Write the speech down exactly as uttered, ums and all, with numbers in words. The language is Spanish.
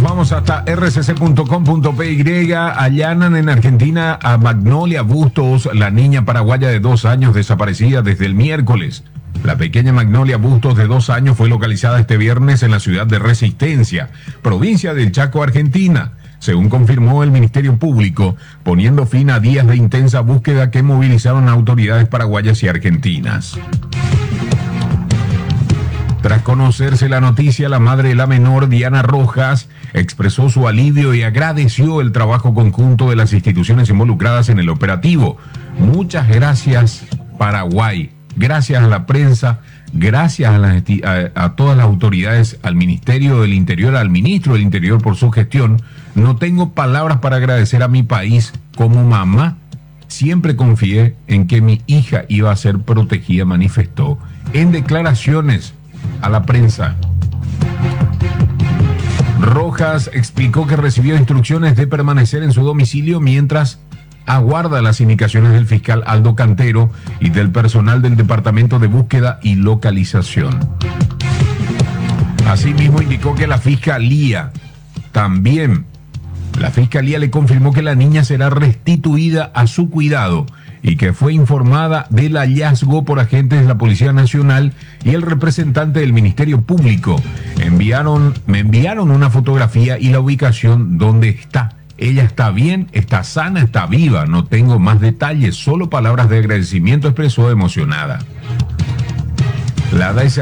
vamos hasta r c c punto com punto p y. Allanan en Argentina a Magnolia Bustos, la niña paraguaya de dos años desaparecida desde el miércoles. La pequeña Magnolia Bustos, de dos años, fue localizada este viernes en la ciudad de Resistencia, provincia del Chaco, Argentina, según confirmó el Ministerio Público, poniendo fin a días de intensa búsqueda que movilizaron a autoridades paraguayas y argentinas. Tras conocerse la noticia, la madre de la menor, Diana Rojas, expresó su alivio y agradeció el trabajo conjunto de las instituciones involucradas en el operativo. Muchas gracias, Paraguay. Gracias a la prensa, gracias a, las, a, a todas las autoridades, al Ministerio del Interior, al Ministro del Interior por su gestión. No tengo palabras para agradecer a mi país. Como mamá, siempre confié en que mi hija iba a ser protegida, manifestó en declaraciones a la prensa. Rojas explicó que recibió instrucciones de permanecer en su domicilio mientras aguarda las indicaciones del fiscal Aldo Cantero y del personal del Departamento de Búsqueda y Localización. Asimismo, indicó que la Fiscalía también, la Fiscalía le confirmó que la niña será restituida a su cuidado y que fue informada del hallazgo por agentes de la Policía Nacional y el representante del Ministerio Público. Enviaron, me enviaron una fotografía y la ubicación donde está. Ella está bien, está sana, está viva. No tengo más detalles, solo palabras de agradecimiento, expresó emocionada. La